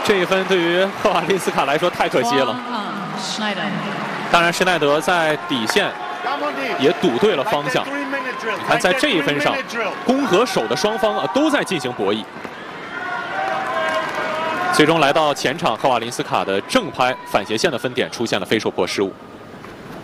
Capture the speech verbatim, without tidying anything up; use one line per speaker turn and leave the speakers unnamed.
这一分对于赫瓦利斯卡来说太可惜了。当然，施耐德在底线也赌对了方向。你看，在这一分上，攻和守的双方啊都在进行博弈。最终来到前场，赫瓦林斯卡的正拍反斜线的分点出现了非受迫失误。